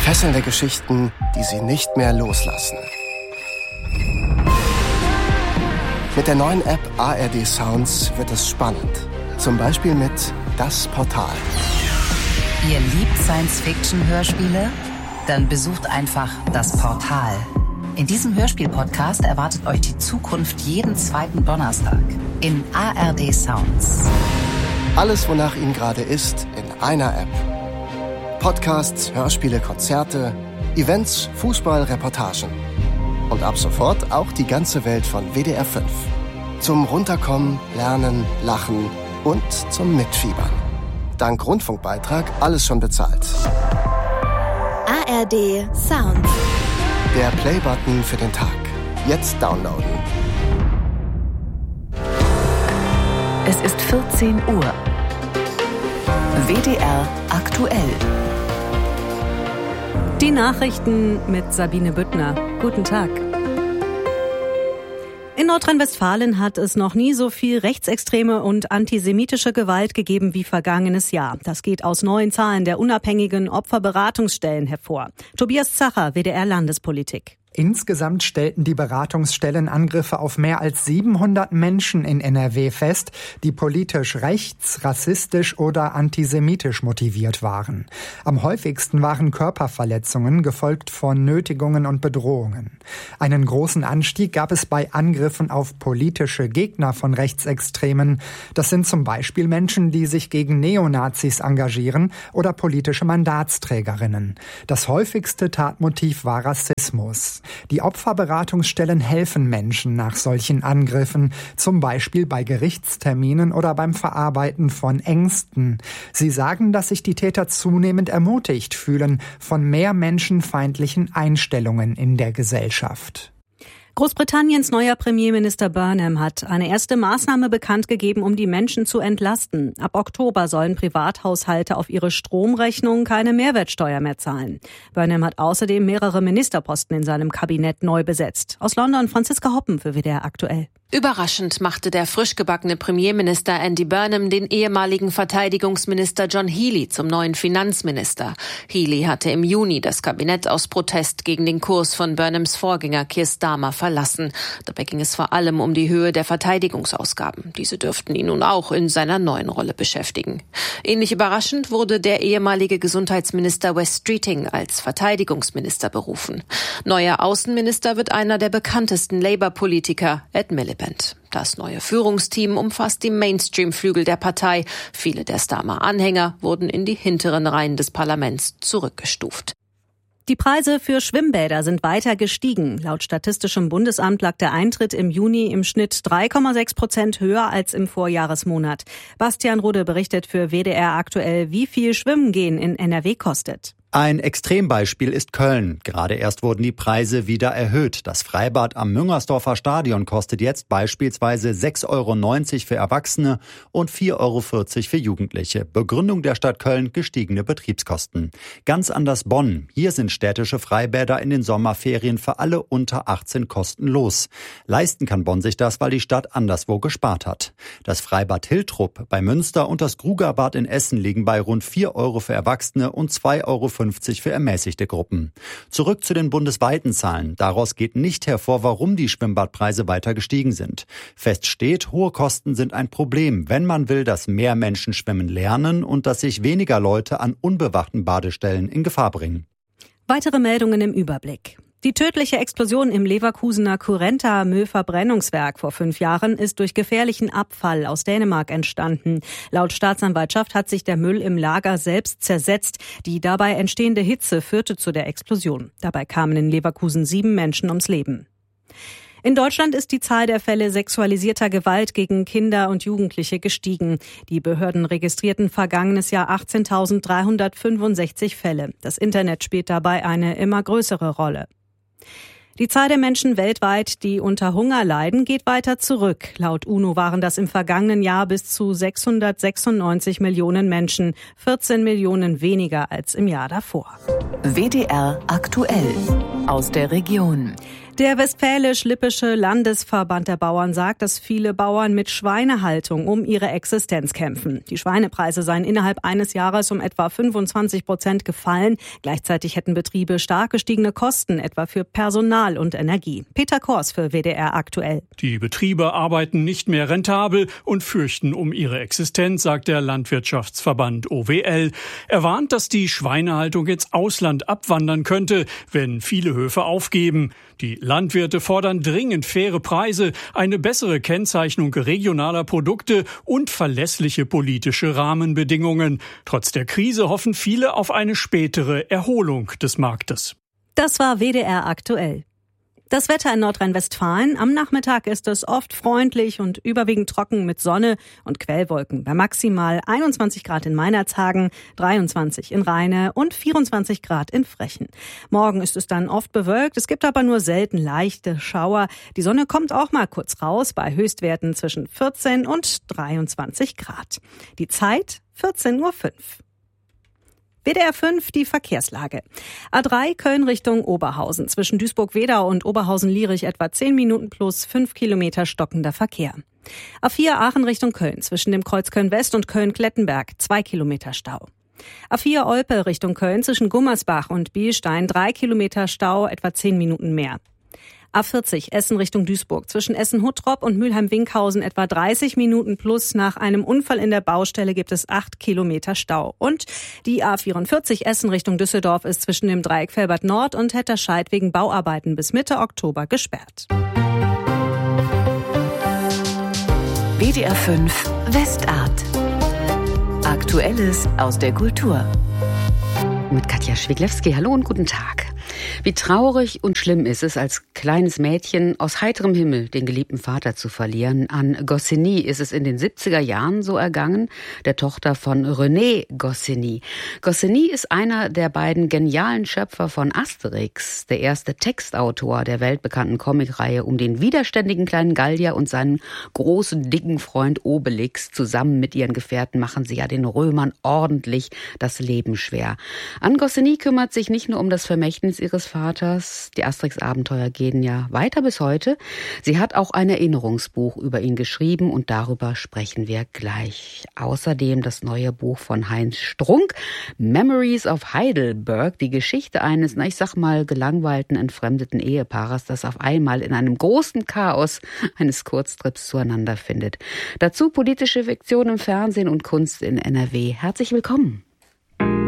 Fesselnde Geschichten, die Sie nicht mehr loslassen. Mit der neuen App ARD Sounds wird es spannend. Zum Beispiel mit Das Portal. Ihr liebt Science-Fiction-Hörspiele? Dann besucht einfach Das Portal. In diesem Hörspiel-Podcast erwartet euch die Zukunft jeden zweiten Donnerstag in ARD Sounds. Alles, wonach Ihnen gerade ist, in einer App. Podcasts, Hörspiele, Konzerte, Events, Fußball, Reportagen. Und ab sofort auch die ganze Welt von WDR 5. Zum Runterkommen, Lernen, Lachen und zum Mitfiebern. Dank Rundfunkbeitrag alles schon bezahlt. ARD Sounds. Der Playbutton für den Tag. Jetzt downloaden. Es ist 14 Uhr. WDR aktuell. Die Nachrichten mit Sabine Büttner. Guten Tag. In Nordrhein-Westfalen hat es noch nie so viel rechtsextreme und antisemitische Gewalt gegeben wie vergangenes Jahr. Das geht aus neuen Zahlen der unabhängigen Opferberatungsstellen hervor. Tobias Zacher, WDR Landespolitik. Insgesamt stellten die Beratungsstellen Angriffe auf mehr als 700 Menschen in NRW fest, die politisch rechts, rassistisch oder antisemitisch motiviert waren. Am häufigsten waren Körperverletzungen, gefolgt von Nötigungen und Bedrohungen. Einen großen Anstieg gab es bei Angriffen auf politische Gegner von Rechtsextremen. Das sind zum Beispiel Menschen, die sich gegen Neonazis engagieren oder politische Mandatsträgerinnen. Das häufigste Tatmotiv war Rassismus. Die Opferberatungsstellen helfen Menschen nach solchen Angriffen, zum Beispiel bei Gerichtsterminen oder beim Verarbeiten von Ängsten. Sie sagen, dass sich die Täter zunehmend ermutigt fühlen von mehr menschenfeindlichen Einstellungen in der Gesellschaft. Großbritanniens neuer Premierminister Burnham hat eine erste Maßnahme bekannt gegeben, um die Menschen zu entlasten. Ab Oktober sollen Privathaushalte auf ihre Stromrechnung keine Mehrwertsteuer mehr zahlen. Burnham hat außerdem mehrere Ministerposten in seinem Kabinett neu besetzt. Aus London Franziska Hoppen für WDR aktuell. Überraschend machte der frisch gebackene Premierminister Andy Burnham den ehemaligen Verteidigungsminister John Healey zum neuen Finanzminister. Healey hatte im Juni das Kabinett aus Protest gegen den Kurs von Burnhams Vorgänger Keir Starmer verlassen. Dabei ging es vor allem um die Höhe der Verteidigungsausgaben. Diese dürften ihn nun auch in seiner neuen Rolle beschäftigen. Ähnlich überraschend wurde der ehemalige Gesundheitsminister Wes Streeting als Verteidigungsminister berufen. Neuer Außenminister wird einer der bekanntesten Labour-Politiker, Ed Miliband. Das neue Führungsteam umfasst die Mainstream-Flügel der Partei. Viele der Starmer-Anhänger wurden in die hinteren Reihen des Parlaments zurückgestuft. Die Preise für Schwimmbäder sind weiter gestiegen. Laut Statistischem Bundesamt lag der Eintritt im Juni im Schnitt 3,6% höher als im Vorjahresmonat. Bastian Rudde berichtet für WDR aktuell, wie viel Schwimmen gehen in NRW kostet. Ein Extrembeispiel ist Köln. Gerade erst wurden die Preise wieder erhöht. Das Freibad am Müngersdorfer Stadion kostet jetzt beispielsweise 6,90 € für Erwachsene und 4,40 € für Jugendliche. Begründung der Stadt Köln: gestiegene Betriebskosten. Ganz anders Bonn. Hier sind städtische Freibäder in den Sommerferien für alle unter 18 kostenlos. Leisten kann Bonn sich das, weil die Stadt anderswo gespart hat. Das Freibad Hiltrup bei Münster und das Grugerbad in Essen liegen bei rund 4 € für Erwachsene und 2,50 € für ermäßigte Gruppen. Zurück zu den bundesweiten Zahlen. Daraus geht nicht hervor, warum die Schwimmbadpreise weiter gestiegen sind. Fest steht, hohe Kosten sind ein Problem, wenn man will, dass mehr Menschen schwimmen lernen und dass sich weniger Leute an unbewachten Badestellen in Gefahr bringen. Weitere Meldungen im Überblick. Die tödliche Explosion im Leverkusener Currenta-Müllverbrennungswerk vor 5 Jahren ist durch gefährlichen Abfall aus Dänemark entstanden. Laut Staatsanwaltschaft hat sich der Müll im Lager selbst zersetzt. Die dabei entstehende Hitze führte zu der Explosion. Dabei kamen in Leverkusen 7 Menschen ums Leben. In Deutschland ist die Zahl der Fälle sexualisierter Gewalt gegen Kinder und Jugendliche gestiegen. Die Behörden registrierten vergangenes Jahr 18.365 Fälle. Das Internet spielt dabei eine immer größere Rolle. Die Zahl der Menschen weltweit, die unter Hunger leiden, geht weiter zurück. Laut UNO waren das im vergangenen Jahr bis zu 696 Millionen Menschen, 14 Millionen weniger als im Jahr davor. WDR aktuell aus der Region. Der Westfälisch-Lippische Landesverband der Bauern sagt, dass viele Bauern mit Schweinehaltung um ihre Existenz kämpfen. Die Schweinepreise seien innerhalb eines Jahres um etwa 25% gefallen. Gleichzeitig hätten Betriebe stark gestiegene Kosten, etwa für Personal und Energie. Peter Kors für WDR aktuell. Die Betriebe arbeiten nicht mehr rentabel und fürchten um ihre Existenz, sagt der Landwirtschaftsverband OWL. Er warnt, dass die Schweinehaltung ins Ausland abwandern könnte, wenn viele Höfe aufgeben. Die Landwirte fordern dringend faire Preise, eine bessere Kennzeichnung regionaler Produkte und verlässliche politische Rahmenbedingungen. Trotz der Krise hoffen viele auf eine spätere Erholung des Marktes. Das war WDR aktuell. Das Wetter in Nordrhein-Westfalen. Am Nachmittag ist es oft freundlich und überwiegend trocken mit Sonne und Quellwolken. Bei maximal 21 Grad in Meinerzhagen, 23 in Rheine und 24 Grad in Frechen. Morgen ist es dann oft bewölkt. Es gibt aber nur selten leichte Schauer. Die Sonne kommt auch mal kurz raus bei Höchstwerten zwischen 14 und 23 Grad. Die Zeit 14:05 Uhr. WDR 5, die Verkehrslage. A3 Köln Richtung Oberhausen. Zwischen Duisburg-Wedau und Oberhausen-Lierich etwa 10 Minuten plus 5 Kilometer stockender Verkehr. A4 Aachen Richtung Köln. Zwischen dem Kreuz Köln-West und Köln-Klettenberg 2 Kilometer Stau. A4 Olpe Richtung Köln. Zwischen Gummersbach und Bielstein 3 Kilometer Stau, etwa 10 Minuten mehr. A40 Essen Richtung Duisburg. Zwischen Essen-Huttrop und Mülheim-Winkhausen etwa 30 Minuten plus. Nach einem Unfall in der Baustelle gibt es 8 Kilometer Stau. Und die A44 Essen Richtung Düsseldorf ist zwischen dem Dreieck Velbert Nord und Hetterscheid wegen Bauarbeiten bis Mitte Oktober gesperrt. WDR 5 Westart. Aktuelles aus der Kultur. Mit Katja Schwiglewski. Hallo und guten Tag. Wie traurig und schlimm ist es, als kleines Mädchen aus heiterem Himmel den geliebten Vater zu verlieren. An Goscinny ist es in den 70er Jahren so ergangen, der Tochter von René Goscinny. Goscinny ist einer der beiden genialen Schöpfer von Asterix, der erste Textautor der weltbekannten Comicreihe um den widerständigen kleinen Gallier und seinen großen, dicken Freund Obelix. Zusammen mit ihren Gefährten machen sie ja den Römern ordentlich das Leben schwer. An Goscinny kümmert sich nicht nur um das Vermächtnis ihres Vaters. Die Asterix-Abenteuer gehen ja weiter bis heute. Sie hat auch ein Erinnerungsbuch über ihn geschrieben und darüber sprechen wir gleich. Außerdem das neue Buch von Heinz Strunk, Memories of Heidelberg, die Geschichte eines, ich sag mal, gelangweilten, entfremdeten Ehepaares, das auf einmal in einem großen Chaos eines Kurztrips zueinander findet. Dazu politische Fiktion im Fernsehen und Kunst in NRW. Herzlich willkommen.